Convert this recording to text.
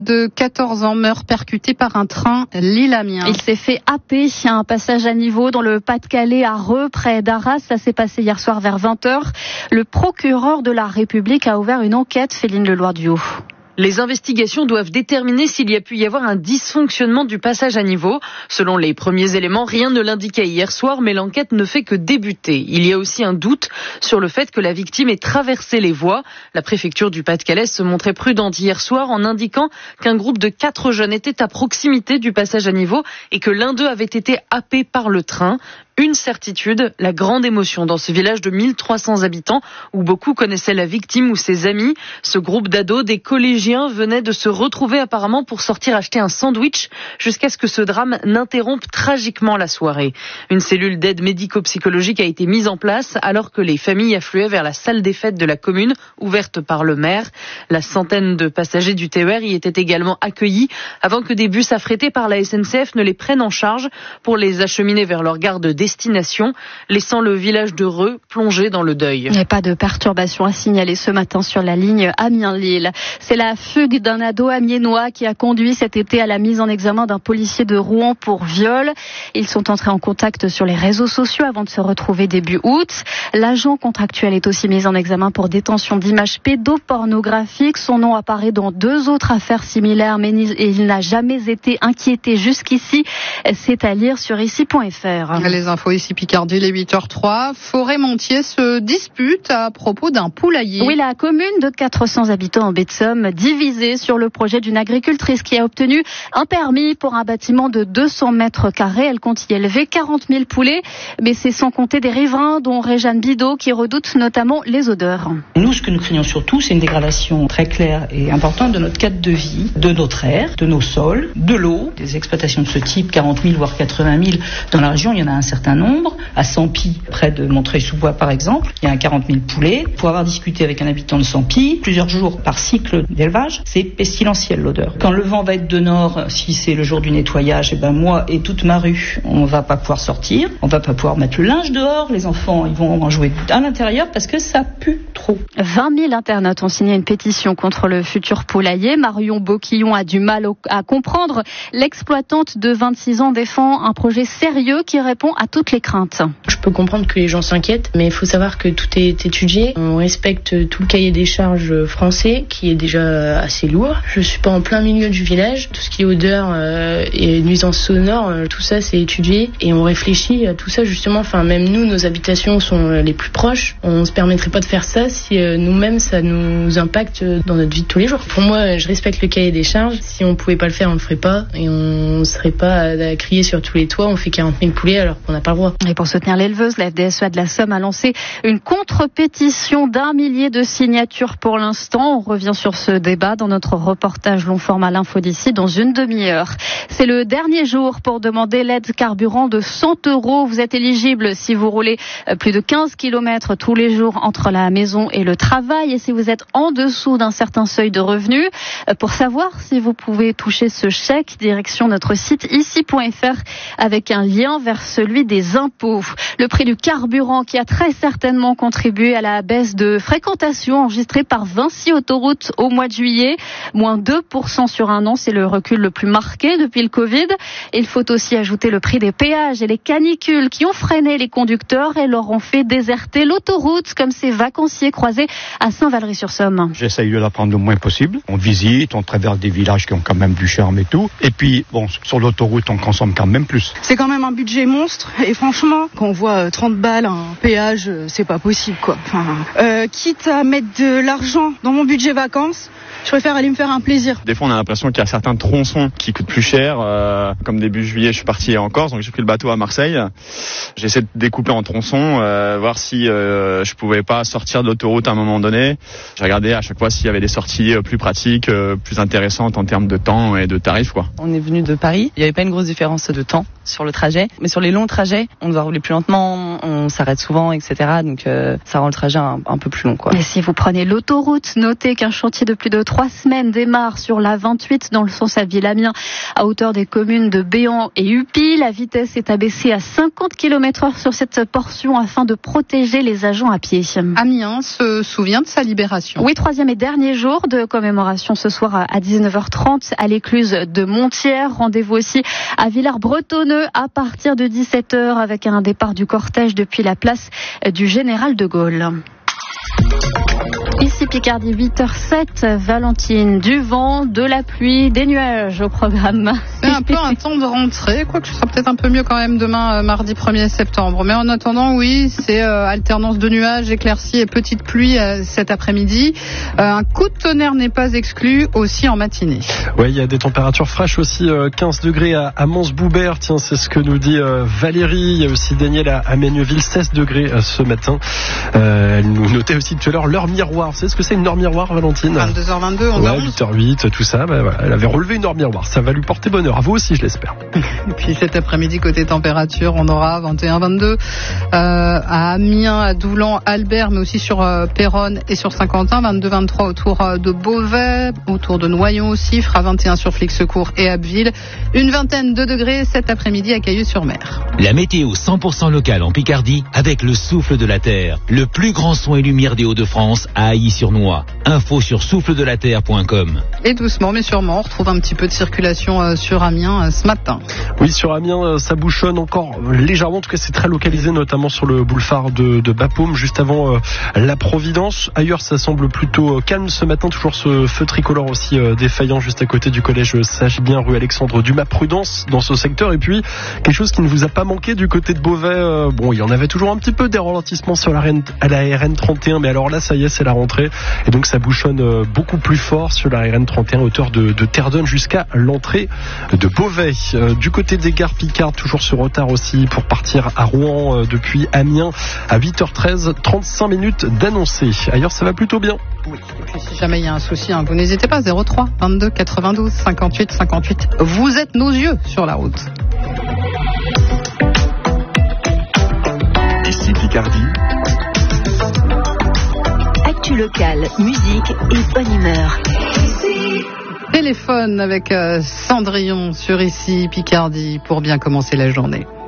De 14 ans meurt percuté par un train Lille-Amiens. Il s'est fait happer à un passage à niveau dans le Pas-de-Calais à Reux, près d'Arras. Ça s'est passé hier soir vers 20h. Le procureur de la République a ouvert une enquête, Féline Leloir-Duhaut. Les investigations doivent déterminer s'il y a pu y avoir un dysfonctionnement du passage à niveau. Selon les premiers éléments, rien ne l'indiquait hier soir, mais l'enquête ne fait que débuter. Il y a aussi un doute sur le fait que la victime ait traversé les voies. La préfecture du Pas-de-Calais se montrait prudente hier soir en indiquant qu'un groupe de 4 jeunes était à proximité du passage à niveau et que l'un d'eux avait été happé par le train. Une certitude, la grande émotion dans ce village de 1300 habitants où beaucoup connaissaient la victime ou ses amis. Ce groupe d'ados, des collégiens, venait de se retrouver apparemment pour sortir acheter un sandwich jusqu'à ce que ce drame n'interrompe tragiquement la soirée. Une cellule d'aide médico-psychologique a été mise en place alors que les familles affluaient vers la salle des fêtes de la commune, ouverte par le maire. La centaine de passagers du TER y étaient également accueillis avant que des bus affrétés par la SNCF ne les prennent en charge pour les acheminer vers leur gare de destination, laissant le village de Reux plongé dans le deuil. Il n'y a pas de perturbation à signaler ce matin sur la ligne Amiens-Lille. C'est la fugue d'un ado amiénois qui a conduit cet été à la mise en examen d'un policier de Rouen pour viol. Ils sont entrés en contact sur les réseaux sociaux avant de se retrouver début août. L'agent contractuel est aussi mis en examen pour détention d'images pédopornographiques. Son nom apparaît dans 2 autres affaires similaires, mais il n'a jamais été inquiété jusqu'ici. C'est à lire sur ici.fr. Les infos ici Picardie, les 8h03. Forêt-Montier se dispute à propos d'un poulailler. Oui, la commune de 400 habitants en baie de Somme, divisée sur le projet d'une agricultrice qui a obtenu un permis pour un bâtiment de 200 mètres carrés. Elle compte y élever 40 000 poulets, mais c'est sans compter des riverains, dont Réjeanne Bidot, qui redoute notamment les odeurs. Nous, ce que nous craignons surtout, c'est une dégradation très claire et importante de notre cadre de vie, de notre air, de nos sols, de l'eau. Des exploitations de ce type, 40 000 voire 80 000 dans la région, il y en a un certain nombre. À Sampy, près de Montreuil-sous-Bois par exemple, il y a 40 000 poulets. Pour avoir discuté avec un habitant de Sampy, plusieurs jours par cycle d'élevage, c'est pestilentiel l'odeur. Quand le vent va être de nord, si c'est le jour du nettoyage, moi et toute ma rue, on va pas pouvoir sortir, on va pas pouvoir mettre le linge dehors, les enfants ils vont en jouer à l'intérieur parce que ça pue trop. 20 000 internautes ont signé une pétition contre le futur poulailler. Marion Boquillon a du mal à comprendre. L'exploitante de 26 ans défend un projet sérieux qui répond à toutes les craintes. Je peux comprendre que les gens s'inquiètent, mais il faut savoir que tout est étudié. On respecte tout le cahier des charges français, qui est déjà assez lourd. Je suis pas en plein milieu du village. Tout ce qui est odeur et nuisances sonores, tout ça c'est étudié et on réfléchit à tout ça justement. Enfin, même nous, nos habitations sont les plus proches. On se permettrait pas de faire ça si nous-mêmes ça nous impacte dans notre vie de tous les jours. Pour moi, je respecte le cahier des charges. Si on pouvait pas le faire, on le ferait pas et on serait pas à crier sur tous les toits. On fait 40 000 poulets alors qu'on n'a pas le droit. Et pour soutenir l'éleveuse, la FDSEA de la Somme a lancé une contre-pétition d'1 millier de signatures pour l'instant. On revient sur ce débat dans notre reportage long format L'Info d'ici dans une demi-heure. C'est le dernier jour pour demander l'aide carburant de 100 €. Vous êtes éligible si vous roulez plus de 15 km tous les jours entre la maison et le travail et si vous êtes en dessous d'un certain seuil de revenus. Pour savoir si vous pouvez toucher ce chèque, direction notre site ici.fr avec un lien vers celui des impôts. Le prix du carburant qui a très certainement contribué à la baisse de fréquentation enregistrée par Vinci Autoroute au mois de juillet. Moins 2% sur un an, c'est le recul le plus marqué depuis le Covid. Il faut aussi ajouter le prix des péages et les canicules qui ont freiné les conducteurs et leur ont fait déserter l'autoroute, comme ces vacanciers croisés à Saint-Valery-sur-Somme. J'essaye de la prendre le moins possible. On visite, on traverse des villages qui ont quand même du charme et tout. Et puis, sur l'autoroute, on consomme quand même plus. C'est quand même un budget monstre et franchement, quand on voit 30 balles un péage, c'est pas possible quoi. Quitte à mettre de l'argent dans mon budget vacances, je préfère aller me faire un plaisir. Des fois, on a l'impression qu'il y a certains tronçons qui coûtent plus cher. Comme début juillet, je suis parti en Corse, donc j'ai pris le bateau à Marseille. J'essaie de découper en tronçons, voir si je pouvais pas sortir de l'autoroute à un moment donné. J'ai regardé à chaque fois s'il y avait des sorties plus pratiques, plus intéressantes en termes de temps et de tarifs, quoi. On est venu de Paris. Il n'y avait pas une grosse différence de temps sur le trajet. Mais sur les longs trajets, on doit rouler plus lentement, on s'arrête souvent, etc. Donc ça rend le trajet un peu plus long, quoi. Et si vous prenez l'autoroute, notez qu'un chantier de plus de 3 semaines démarre sur la 28 dans le sens à Ville-Amiens à hauteur des communes de Béhan et Uppy. La vitesse est abaissée à 50 km/h sur cette portion afin de protéger les agents à pied. Amiens se souvient de sa libération. Oui, 3e et dernier jour de commémoration ce soir à 19h30 à l'écluse de Montières. Rendez-vous aussi à Villars-Bretonneux à partir de 17h avec un départ du cortège depuis la place du Général de Gaulle. Ici Picardie, 8h07, Valentine, du vent, de la pluie, des nuages au programme. C'est un peu un temps de rentrée, quoique ce sera peut-être un peu mieux quand même demain, mardi 1er septembre. Mais en attendant, oui, c'est alternance de nuages, éclaircies et petite pluie cet après-midi. Un coup de tonnerre n'est pas exclu aussi en matinée. Oui, il y a des températures fraîches aussi, 15 degrés à Mons-Boubert, tiens, c'est ce que nous dit Valérie. Il y a aussi Daniel à Ménieville, 16 degrés ce matin. Elle nous notait aussi tout à l'heure l'heure miroir. Vous savez ce que c'est une heure miroir, Valentine? 22h22, on a 8h08, tout ça. Voilà, elle avait relevé une heure miroir. Ça va lui porter bonheur. À vous aussi, je l'espère. Et puis cet après-midi, côté température, on aura 21-22 à Amiens, à Doulan, Albert, mais aussi sur Péronne et sur Saint-Quentin. 22-23 autour de Beauvais, autour de Noyon aussi. Fera 21 sur Flixecourt et Abbeville. Une vingtaine de degrés cet après-midi à Cailloux-sur-Mer. La météo 100% locale en Picardie avec le souffle de la terre. Le plus grand son et lumière des Hauts-de-France à Ailly-sur-Noix. Info sur souffledelaterre.com. Et doucement mais sûrement, on retrouve un petit peu de circulation sur Amiens ce matin. Oui, sur Amiens, ça bouchonne encore légèrement. En tout cas, c'est très localisé, notamment sur le boulevard de Bapaume, juste avant la Providence. Ailleurs, ça semble plutôt calme ce matin. Toujours ce feu tricolore aussi défaillant juste à côté du collège Sagibien, rue Alexandre Dumas. Prudence dans ce secteur. Et puis, quelque chose qui ne vous a pas manqué du côté de Beauvais. Bon, il y en avait toujours un petit peu des ralentissements sur la RN 31, mais alors là, ça y est, c'est la rentrée. Et donc, ça bouchonne beaucoup plus fort sur la RN 31, hauteur de Terdonne jusqu'à l'entrée de Beauvais. Du côté des gares Picard, toujours ce retard aussi pour partir à Rouen depuis Amiens à 8h13, 35 minutes d'annoncé. Ailleurs, ça va plutôt bien. Oui, et puis si jamais il y a un souci, vous n'hésitez pas, 03 22 92 58 58. Vous êtes nos yeux sur la route. Ici Picardie. Actu locale, musique et bonne humeur. Téléphone avec Cendrillon sur Ici Picardie pour bien commencer la journée.